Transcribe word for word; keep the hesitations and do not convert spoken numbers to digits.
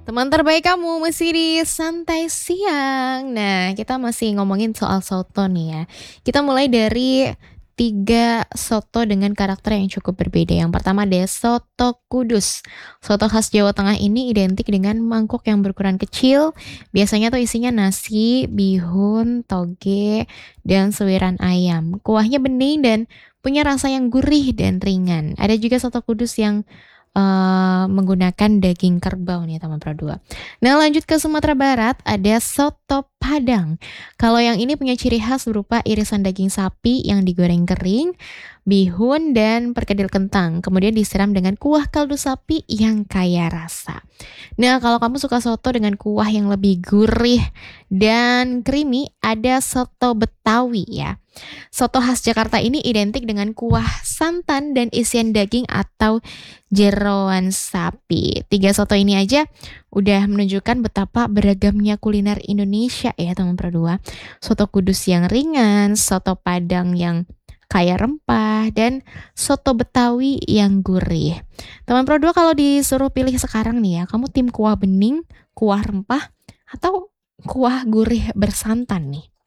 Teman terbaik kamu masih di Santai Siang. Nah, kita masih ngomongin soal soto nih ya. Kita mulai dari tiga soto dengan karakter yang cukup berbeda. Yang pertama ada soto Kudus. Soto khas Jawa Tengah ini identik dengan mangkuk yang berukuran kecil. Biasanya tuh isinya nasi, bihun, toge, dan suiran ayam. Kuahnya bening dan punya rasa yang gurih dan ringan. Ada juga soto Kudus yang Eee, menggunakan daging kerbau nih teman Pro dua. Nah lanjut ke Sumatera Barat ada soto Padang. Kalau yang ini punya ciri khas berupa irisan daging sapi yang digoreng kering, bihun dan perkedel kentang, kemudian disiram dengan kuah kaldu sapi yang kaya rasa. Nah kalau kamu suka soto dengan kuah yang lebih gurih dan creamy, ada soto Betawi ya. Soto khas Jakarta ini identik dengan kuah santan dan isian daging atau jeroan sapi. Tiga soto ini aja udah menunjukkan betapa beragamnya kuliner Indonesia ya teman Pro dua. Soto Kudus yang ringan, soto Padang yang kaya rempah, dan soto Betawi yang gurih. Teman Pro dua kalau disuruh pilih sekarang nih ya, kamu tim kuah bening, kuah rempah, atau kuah gurih bersantan nih?